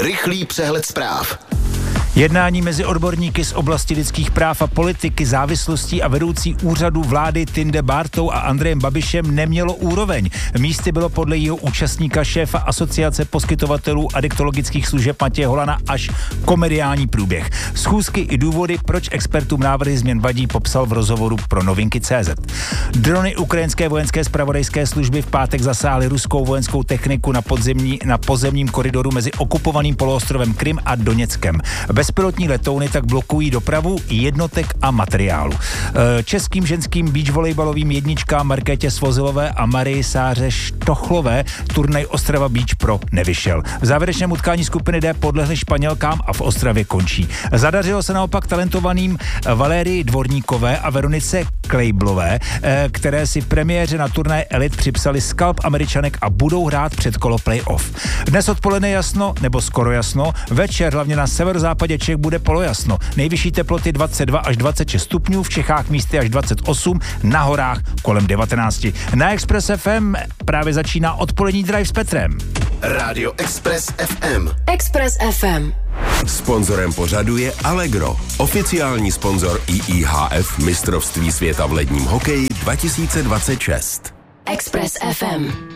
Rychlý přehled zpráv. Jednání mezi odborníky z oblasti lidských práv a politiky, závislostí a vedoucí úřadu vlády Tinde Bártou a Andrejem Babišem nemělo úroveň. Místy bylo podle jeho účastníka šéfa Asociace poskytovatelů adiktologických služeb Matěje Holana až komediální průběh. Schůzky i důvody, proč expertům návrhy změn vadí, popsal v rozhovoru pro Novinky.cz. Drony ukrajinské vojenské zpravodajské služby v pátek zasáhly ruskou vojenskou techniku na pozemním koridoru mezi okupovaným poloostrovem Krym a Doněckem. Bezpilotní letouny tak blokují dopravu jednotek a materiálu. Českým ženským beachvolejbalovým jedničkám Markétě Svozilové a Marii Sáře Štochlové turnaj Ostrava Beach Pro nevyšel. V závěrečném utkání skupiny D podlehly Španělkám a v Ostravě končí. Zadařilo se naopak talentovaným Valérii Dvorníkové a Veronice Klejblové, které si v premiéře na turnaje Elite připsali skalp Američanek a budou hrát předkolo playoff. Dnes odpoledne jasno, nebo skoro jasno, večer hlavně na severozápadě Čech bude polojasno. Nejvyšší teploty 22 až 26 stupňů, v Čechách místy až 28, na horách kolem 19. Na Express FM právě začíná odpolední drive s Petrem. Rádio Express FM. Express FM. Sponzorem pořadu je Allegro, oficiální sponzor IIHF mistrovství světa v ledním hokeji 2026. Express FM.